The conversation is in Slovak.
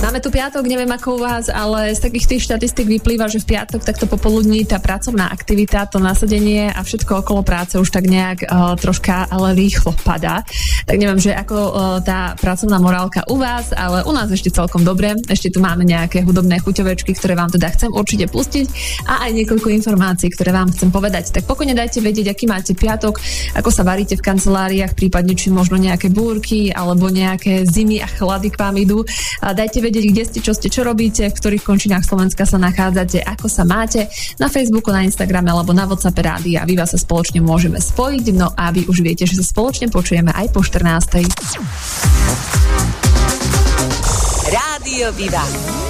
Máme tu piatok, neviem ako u vás, ale z takých tých štatistík vyplýva, že v piatok takto popoludní tá pracovná aktivita, to nasadenie a všetko okolo práce už tak nejak troška ale rýchlo padá. Tak neviem, že ako tá pracovná morálka u vás, ale u nás ešte celkom dobre. Ešte tu máme nejaké hudobné chuťovečky, ktoré vám teda chcem určite pustiť a aj niekoľko informácií, ktoré vám chcem povedať. Tak pokojne dajte vedieť, aký máte piatok, ako sa varíte v kanceláriách, prípadne či možno nejaké búrky alebo nejaké zimy a chlady k vám idú. Dajte vedieť, kde ste, čo robíte, v ktorých končinách Slovenska sa nachádzate, ako sa máte na Facebooku, na Instagrame alebo na WhatsApp rádia a vy vás sa spoločne môžeme spojiť. No a vy už viete, že sa spoločne počujeme aj po 14. Rádio Viva.